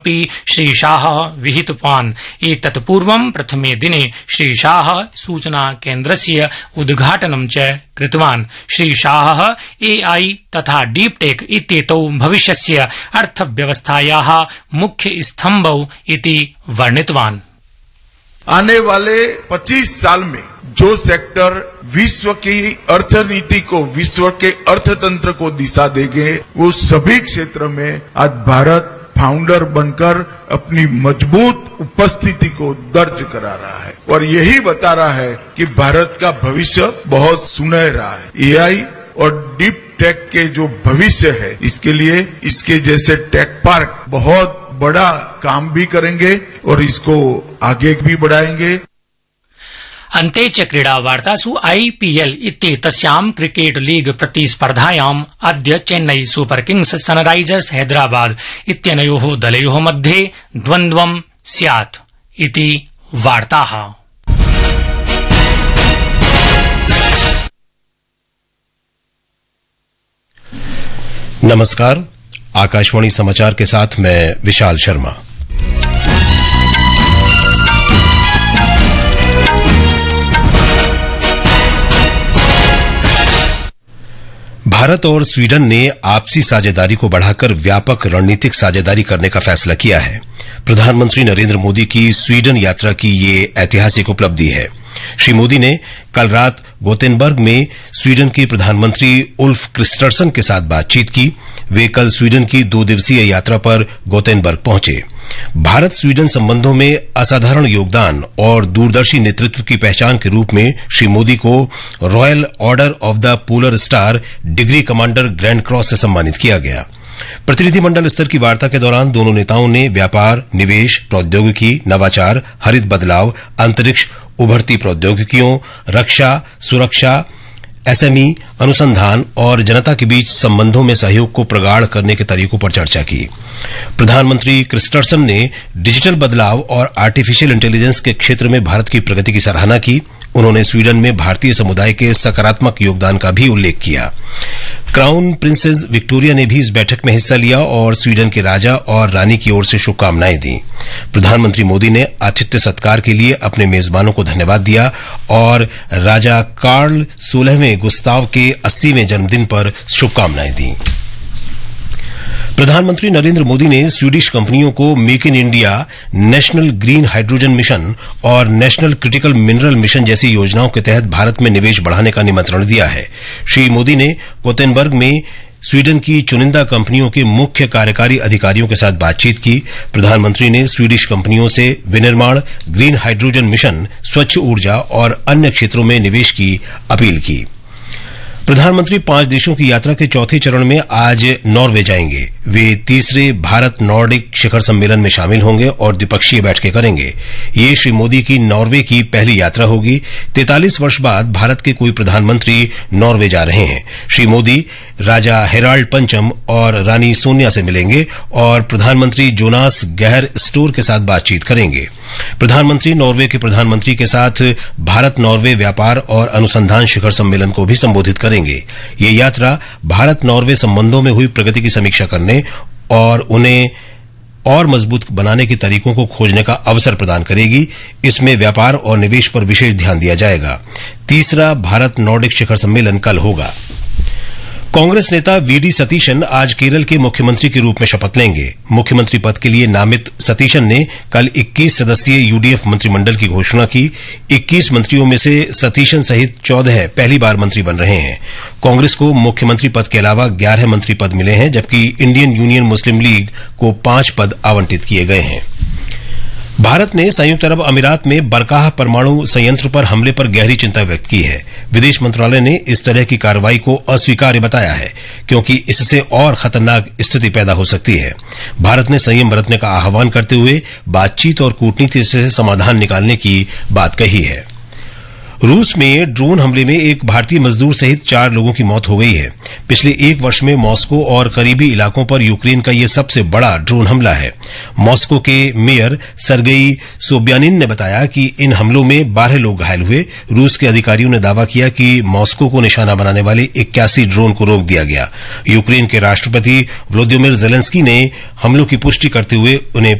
श्री शाह विहितवान्। एतत् पूर्वं प्रथमे दिने श्री शाह सूचना केन्द्रस्य उद्घाटनं च कृतवान्। श्री शाह AI तथा डीप टेक इत्येतौ भविष्यस्य अर्थव्यवस्थायाः मुख्य स्तम्भौ इति वर्णितवान्। आने वाले 25 साल में जो सेक्टर विश्व की अर्थनीति को, विश्व के अर्थतंत्र को दिशा देंगे, वो सभी क्षेत्र में आज भारत फाउंडर बनकर अपनी मजबूत उपस्थिति को दर्ज करा रहा है और यही बता रहा है कि भारत का भविष्य बहुत सुनहरा है। AI और डीप टेक के जो भविष्य है, इसके लिए इसके जैसे टेक पार्क बहुत बड़ा काम भी करेंगे और इसको आगे भी बढ़ाएंगे। अन्ते च क्रीडावार्तासु IPL इत्येतस्यां क्रिकेट लीग प्रतिस्पर्धायाम् अद्य Chennai super Kings Sunrisers Hyderabad इत्यनयोः दलयोः मध्ये द्वन्द्वं स्यात् इति वार्ताः। नमस्कार, आकाशवाणी समाचार के साथ मैं विशाल शर्मा। भारत और स्वीडन ने आपसी साझेदारी को बढ़ाकर व्यापक रणनीतिक साझेदारी करने का फैसला किया है। प्रधानमंत्री नरेंद्र मोदी की स्वीडन यात्रा की ये ऐतिहासिक उपलब्धि है। श्री मोदी ने कल रात गोतेनबर्ग में स्वीडन के प्रधानमंत्री उल्फ क्रिस्टर्सन के साथ बातचीत की। वे कल स्वीडन की 2 दिवसीय यात्रा पर गोतेनबर्ग पहुंचे। भारत स्वीडन संबंधों में असाधारण योगदान और दूरदर्शी नेतृत्व की पहचान के रूप में श्री मोदी को royal order of the polar star degree commander grand cross से सम्मानित किया गया। प्रतिनिधिमंडल स्तर की वार्ता के दौरान दोनों नेताओं ने व्यापार, निवेश, प्रौद्योगिकी, नवाचार, हरित बदलाव, अंतरिक्ष, उभरती प्रौद्योगिकियों, रक्षा, सुरक्षा, SME, अनुसंधान और जनता के बीच संबंधों में सहयोग को प्रगाढ़ करने के तरीकों पर चर्चा की। प्रधानमंत्री क्रिस्टर्सन ने डिजिटल बदलाव और आर्टिफिशियल इंटेलिजेंस के क्षेत्र में भारत की प्रगति की सराहना की। उन्होंने स्वीडन में भारतीय समुदाय के सकारात्मक योगदान का भी उल्लेख किया। क्राउन प्रिंसेस विक्टोरिया ने भी इस बैठक में हिस्सा लिया और स्वीडन के राजा और रानी की ओर से शुभकामनाएं दी। प्रधानमंत्री मोदी ने आतिथ्य सत्कार के लिए अपने मेजबानों को धन्यवाद दिया और राजा कार्ल 16वें गुस्ताव के 80वें जन्मदिन पर शुभकामनाएं दी। प्रधानमंत्री नरेंद्र मोदी ने स्वीडिश कंपनियों को make in India, national green hydrogen mission और नेशनल क्रिटिकल मिनरल मिशन जैसी योजनाओं के तहत भारत में निवेश बढ़ाने का निमंत्रण दिया है। श्री मोदी ने गोतेनबर्ग में स्वीडन की चुनिंदा कंपनियों के मुख्य कार्यकारी अधिकारियों के साथ बातचीत की। प्रधानमंत्री ने स्वीडिश कंपनियों से विनिर्माण, ग्रीन हाइड्रोजन मिशन, स्वच्छ ऊर्जा और अन्य क्षेत्रों में निवेश की अपील की। प्रधानमंत्री 5 देशों की यात्रा के चौथे चरण में आज नॉर्वे जाएंगे। वे तीसरे भारत नॉर्डिक शिखर सम्मेलन में शामिल होंगे और द्विपक्षीय बैठकें करेंगे। ये श्री मोदी की नॉर्वे की पहली यात्रा होगी। 43 वर्ष बाद भारत के कोई प्रधानमंत्री नॉर्वे जा रहे हैं। श्री मोदी राजा हेराल्ड पंचम और रानी सोनिया से मिलेंगे और प्रधानमंत्री जोनास गहर स्टोर के साथ बातचीत करेंगे। प्रधानमंत्री नॉर्वे के प्रधानमंत्री के साथ भारत नॉर्वे व्यापार और अनुसंधान शिखर सम्मेलन को भी संबोधित करेंगे। ये यात्रा भारत नॉर्वे संबंधों में हुई प्रगति की समीक्षा करने और उन्हें और मजबूत बनाने के तरीकों को खोजने का अवसर प्रदान करेगी। इसमें व्यापार और निवेश पर विशेष ध्यान दिया जाएगा। तीसरा भारत नॉर्डिक शिखर सम्मेलन कल होगा। कांग्रेस नेता वीडी सतीशन आज केरल के मुख्यमंत्री के रूप में शपथ लेंगे। मुख्यमंत्री पद के लिए नामित सतीशन ने कल 21 सदस्यीय यूडीएफ मंत्रिमंडल की घोषणा की। 21 मंत्रियों में से सतीशन सहित 14 पहली बार मंत्री बन रहे हैं। कांग्रेस को मुख्यमंत्री पद के अलावा 11 मंत्री पद मिले हैं, जबकि इंडियन यूनियन मुस्लिम लीग को 5 पद आवंटित किए गए हैं। भारत ने संयुक्त अरब अमीरात में बरकाह परमाणु संयंत्र पर हमले पर गहरी चिंता व्यक्त की है। विदेश मंत्रालय ने इस तरह की कार्रवाई को अस्वीकार्य बताया है, क्योंकि इससे और खतरनाक स्थिति पैदा हो सकती है। भारत ने संयम बरतने का आह्वान करते हुए बातचीत और कूटनीति से समाधान निकालने की बात कही है। रूस में ड्रोन हमले में एक भारतीय मजदूर सहित 4 लोगों की मौत हो गई है। पिछले 1 वर्ष में मॉस्को और करीबी इलाकों पर यूक्रेन का यह सबसे बड़ा ड्रोन हमला है। मॉस्को के मेयर सरगेई सोब्यानिन ने बताया कि इन हमलों में 12 लोग घायल हुए। रूस के अधिकारियों ने दावा किया कि मॉस्को को निशाना बनाने वाले 81 ड्रोन को रोक दिया गया। यूक्रेन के राष्ट्रपति व्लादिमीर जेलेंस्की ने हमलों की पुष्टि करते हुए उन्हें